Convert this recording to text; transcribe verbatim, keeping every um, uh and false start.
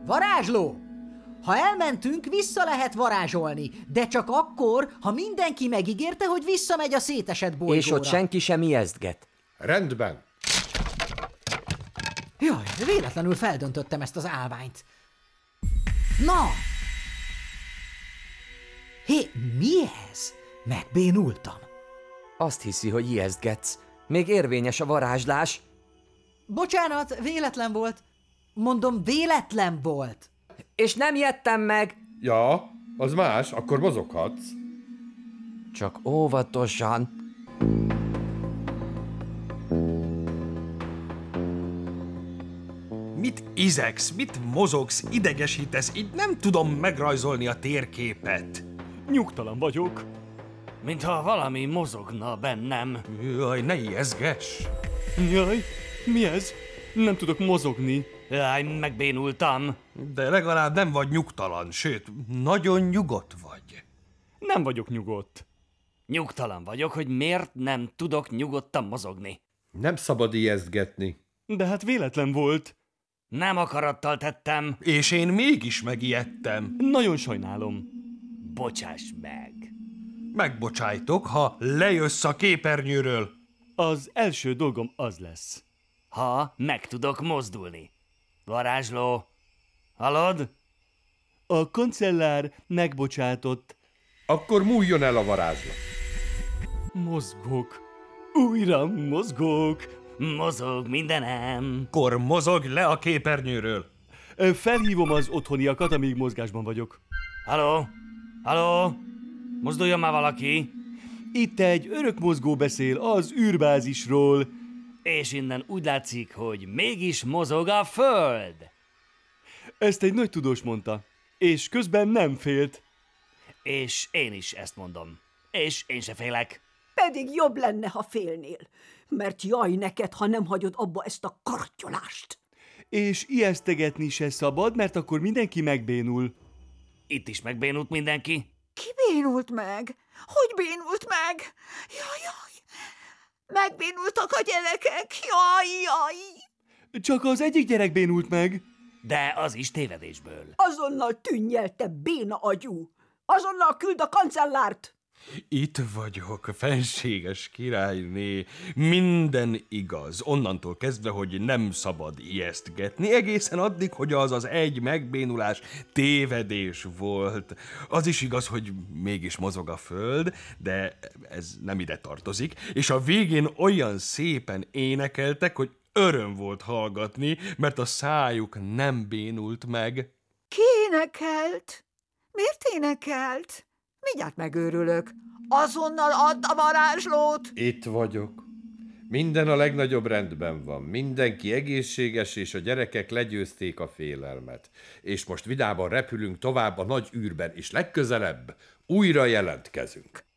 Varázsló! Ha elmentünk, vissza lehet varázsolni, de csak akkor, ha mindenki megígérte, hogy visszamegy a szétesett bolygóra. És ott senki sem ijesztget. Rendben. Jaj, véletlenül feldöntöttem ezt az állványt. Na! Hé, mi ez? Megbénultam. Azt hiszi, hogy ijesztgetsz. Még érvényes a varázslás. Bocsánat, véletlen volt. Mondom, véletlen volt. És nem ijedtem meg. Ja, az más, akkor mozoghatsz. Csak óvatosan. Mit izegsz, mit mozogsz, idegesítesz, így nem tudom megrajzolni a térképet. Nyugtalan vagyok. Mintha valami mozogna bennem. Jaj, ne ijeszgess. Jaj, mi ez? Nem tudok mozogni. Jaj, megbénultam. De legalább nem vagy nyugtalan, sőt, nagyon nyugodt vagy. Nem vagyok nyugodt. Nyugtalan vagyok, hogy miért nem tudok nyugodtan mozogni. Nem szabad ijesztgetni. De hát véletlen volt. Nem akarattal tettem. És én mégis megijedtem. Nagyon sajnálom. Bocsáss meg. Megbocsájtok, ha lejössz a képernyőről. Az első dolgom az lesz. Ha meg tudok mozdulni. Varázsló, hallod? A kancellár megbocsátott. Akkor múljon el a varázslat. Mozgok. Újra mozgok. Mozog mindenem. Akkor mozog le a képernyőről. Ö, Felhívom az otthoniakat, amíg mozgásban vagyok. Halló? Halló? Mozduljon már valaki. Itt egy örökmozgó beszél az űrbázisról. És innen úgy látszik, hogy mégis mozog a föld. Ezt egy nagy tudós mondta. És közben nem félt. És én is ezt mondom. És én se félek. Pedig jobb lenne, ha félnél. Mert jaj neked, ha nem hagyod abba ezt a karatyolást. És ijesztegetni se szabad, mert akkor mindenki megbénul. Itt is megbénult mindenki. Ki bénult meg? Hogy bénult meg? Jaj, jaj. Megbénultak a gyerekek. Jaj, jaj. Csak az egyik gyerek bénult meg. De az is tévedésből. Azonnal tűnj el, te béna agyú. Azonnal küld a kancellárt. Itt vagyok, fenséges királyné. Minden igaz, onnantól kezdve, hogy nem szabad ijesztgetni, egészen addig, hogy az az egy megbénulás tévedés volt. Az is igaz, hogy mégis mozog a föld, de ez nem ide tartozik, és a végén olyan szépen énekeltek, hogy öröm volt hallgatni, mert a szájuk nem bénult meg. Ki énekelt? Miért énekelt? Mindjárt megőrülök. Azonnal add a varázslót! Itt vagyok. Minden a legnagyobb rendben van. Mindenki egészséges, és a gyerekek legyőzték a félelmet. És most vidáman repülünk tovább a nagy űrben, és legközelebb újra jelentkezünk.